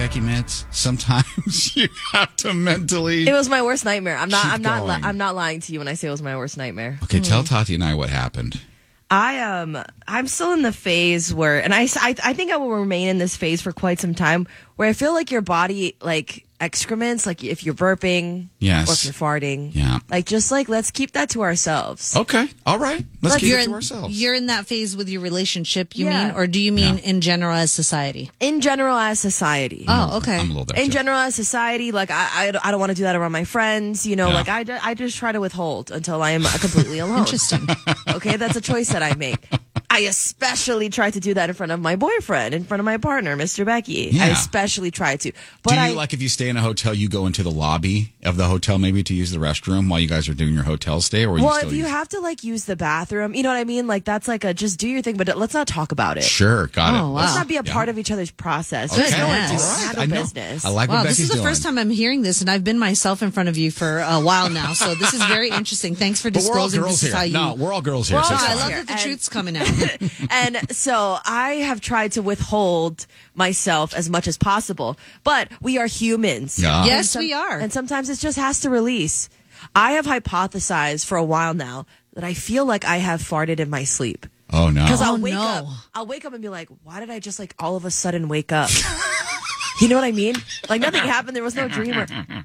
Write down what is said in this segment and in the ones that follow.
Becky Mitz, sometimes you have to mentally. It was my worst nightmare. I'm going. not lying to you when I say it was my worst nightmare. Okay, tell Tati and I what happened. I'm still in the phase where, and I think I will remain in this phase for quite some time, where I feel like your body, like excrements, like if you're burping, yes, or if you're farting, yeah, let's keep that to ourselves. Okay, all right, let's keep it to ourselves. You're in that phase with your relationship, you mean, or do you mean in general as society? In general as society. Oh, okay. I'm a little there in too. general as society, like I don't want to do that around my friends, like I just try to withhold until I am completely alone. Interesting. Okay, that's a choice that I make. I especially try to do that in front of my boyfriend, in front of my partner, Mr. Becky. Yeah. I especially try to. But do you like if you stay in a hotel, you go into the lobby of the hotel maybe to use the restroom while you guys are doing your hotel stay? Or if you have to use the bathroom, you know what I mean? Like that's like just do your thing, but let's not talk about it. Sure, got it. Wow. Let's not be a part of each other's process. Okay. Just go and Yes. handle business. I like Wow, what this Becky's is the doing. first time I'm hearing this, and I've been myself in front of you for a while now. So this is very interesting. Thanks for But we're all disclosing girls this is here. how you. No, we're all girls here. We're so all it's I fine. love that the And- truth's coming out. And so I have tried to withhold myself as much as possible, but we are humans. Yeah. Yes, we are. And sometimes it just has to release. I have hypothesized for a while now that I feel like I have farted in my sleep. Oh no! Because Oh, I'll wake up and be like, why did I just all of a sudden wake up? You know what I mean? Like nothing happened. There was no dream.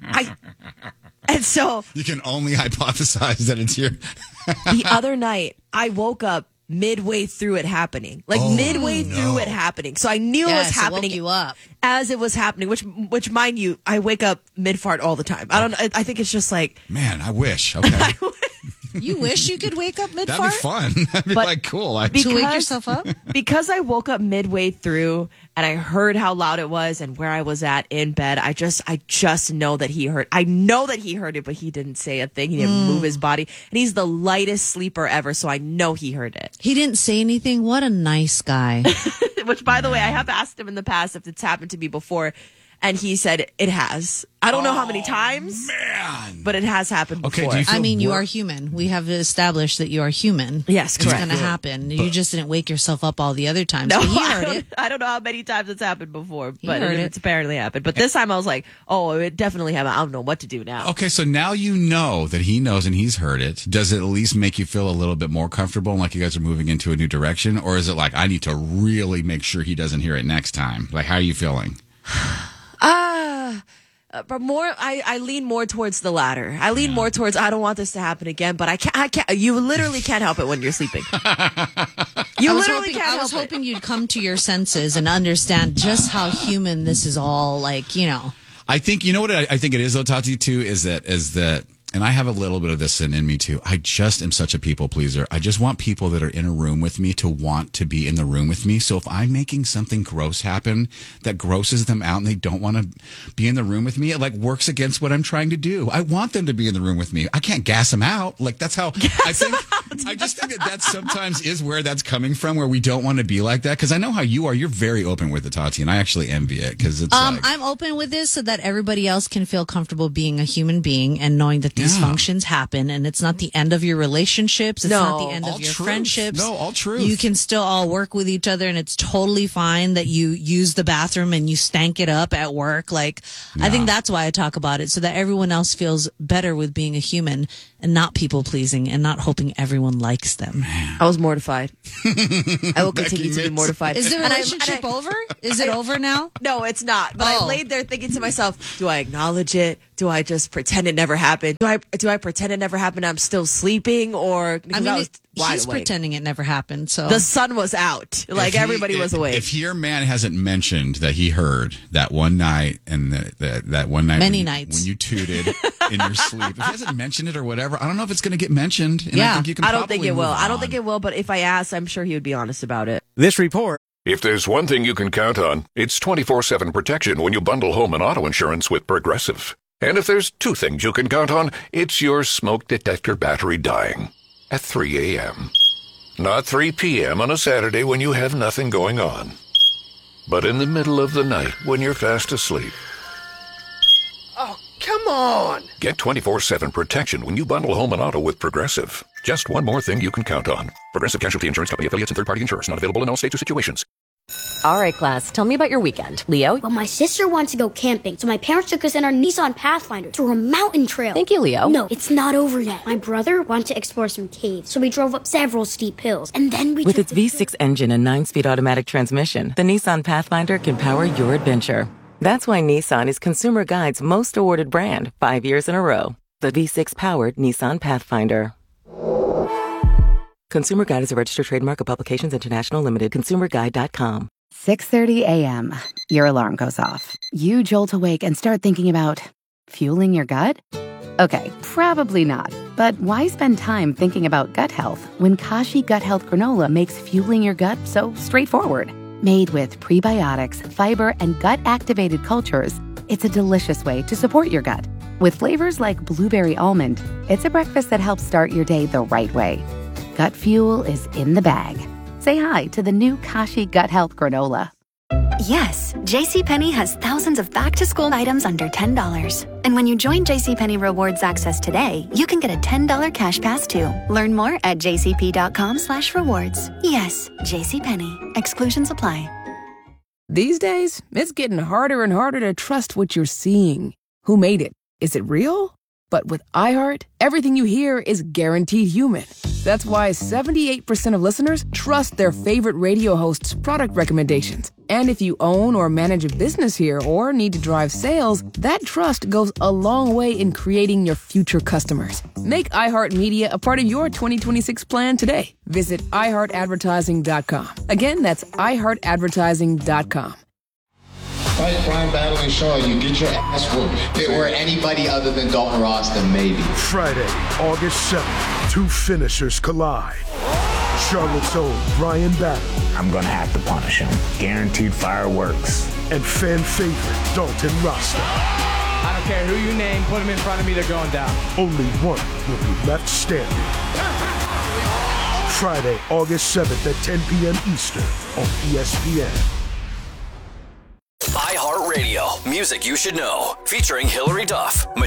And so You can only hypothesize that it's your. the other night, I woke up midway through it happening. Through it happening. So I knew it was happening Woke you up. as it was happening, which mind you, I wake up mid-fart all the time. I think it's just like... Man, I wish. Okay. You wish you could wake up mid That'd be fart fun. That'd be But cool. to wake yourself up. Because I woke up midway through and I heard how loud it was and where I was at in bed. I just know that he heard. I know that he heard it, but he didn't say a thing. He didn't move his body, and he's the lightest sleeper ever. So I know he heard it. He didn't say anything. What a nice guy. Which, by the way, I have asked him in the past if it's happened to me before, and he said it has. I don't know how many times, Man. but it has happened Okay, before. do you feel I mean, you are human. We have established that you are human. Yes, It's correct. going to happen. You just didn't wake yourself up all the other times. No, But he heard it. I don't know how many times it's happened before, but heard it's it. apparently happened. But this time I was like, oh, it definitely happened. I don't know what to do now. Okay, so now you know that he knows and he's heard it. Does it at least make you feel a little bit more comfortable and like you guys are moving into a new direction? Or is it like, I need to really make sure he doesn't hear it next time? Like, how are you feeling? But more, I lean more towards the latter. I lean more towards, I don't want this to happen again, but I can't, you literally can't help it when you're sleeping. You literally can't I help was it. hoping you'd come to your senses and understand just how human this is all like, you know. I think, you know what I think it is, though, Tati, too, is that, and I have a little bit of this in me, too. I just am such a people pleaser. I just want people that are in a room with me to want to be in the room with me. So if I'm making something gross happen that grosses them out and they don't want to be in the room with me, it works against what I'm trying to do. I want them to be in the room with me. I can't gas them out. That's how I think. I just think that sometimes is where that's coming from, where we don't want to be like that. Because I know how you are. You're very open with it, Tati, and I actually envy it because it's I'm open with this so that everybody else can feel comfortable being a human being and knowing that these functions happen, and it's not the end of your relationships. It's not the end all of your truth. friendships. No, all truth. You can still all work with each other, and it's totally fine that you use the bathroom and you stank it up at work. I think that's why I talk about it, so that everyone else feels better with being a human and not people pleasing and not hoping everyone likes them. I was mortified. I will continue to be mortified. Is the And I- relationship over? Is it over now? No, it's not. But I Oh. laid there thinking to myself, do I acknowledge it? Do I just pretend it never happened? Do I pretend it never happened? I'm still sleeping, or I mean, was wide he's awake. pretending it never happened. So The sun was out. Everybody was awake. If your man hasn't mentioned that he heard that one night and that one night, Many nights. when you tooted in your sleep, if he hasn't mentioned it or whatever, I don't know if it's going to get mentioned. And Yeah. I think you can I don't think probably it will. move I don't on. think it will. But if I ask, I'm sure he would be honest about it. This report. If there's one thing you can count on, it's 24/7 protection when you bundle home and auto insurance with Progressive. And if there's two things you can count on, it's your smoke detector battery dying at 3 a.m. Not 3 p.m. on a Saturday when you have nothing going on, but in the middle of the night when you're fast asleep. Oh, come on! Get 24/7 protection when you bundle home and auto with Progressive. Just one more thing you can count on. Progressive Casualty Insurance Company, affiliates, and third-party insurers. Not available in all states or situations. All right, class, tell me about your weekend. Leo? Well, my sister wants to go camping, so my parents took us in our Nissan Pathfinder through a mountain trail. Thank you, Leo. No, it's not over yet. My brother wanted to explore some caves, so we drove up several steep hills, and then we With its V6 engine and 9-speed automatic transmission, the Nissan Pathfinder can power your adventure. That's why Nissan is Consumer Guide's most awarded brand 5 years in a row. The V6-powered Nissan Pathfinder. Consumer Guide is a registered trademark of Publications International Limited. ConsumerGuide.com. 6:30 a.m. Your alarm goes off. You jolt awake and start thinking about fueling your gut? Okay, probably not. But why spend time thinking about gut health when Kashi Gut Health Granola makes fueling your gut so straightforward? Made with prebiotics, fiber, and gut-activated cultures, it's a delicious way to support your gut. With flavors like blueberry almond, it's a breakfast that helps start your day the right way. Gut fuel is in the bag. Say hi to the new Kashi Gut Health Granola. Yes, JCPenney has thousands of back-to-school items under $10. And when you join JCPenney Rewards Access today, you can get a $10 cash pass too. Learn more at jcp.com/rewards. Yes, JCPenney. Exclusions apply. These days, it's getting harder and harder to trust what you're seeing. Who made it? Is it real? But with iHeart, everything you hear is guaranteed human. That's why 78% of listeners trust their favorite radio host's product recommendations. And if you own or manage a business here or need to drive sales, that trust goes a long way in creating your future customers. Make iHeartMedia a part of your 2026 plan today. Visit iHeartAdvertising.com. Again, that's iHeartAdvertising.com. Fight Crime Battling Shaw, you get your ass whooped. If it were anybody other than Dalton Ross, then maybe. Friday, August 7th, two finishers collide. Charlotte's own Brian Battle. I'm gonna have to punish him. Guaranteed fireworks. And fan favorite Dalton Rasta. I don't care who you name, put him in front of me, they're going down. Only one will be left standing. Friday, August 7th at 10 p.m. Eastern on ESPN. iHeartRadio, music you should know, featuring Hillary Duff.